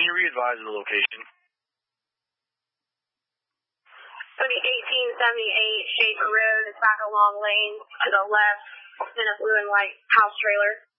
you re-advise the location? 1878 Schaefer Road. It's back a long lane to the left in a blue and white house trailer.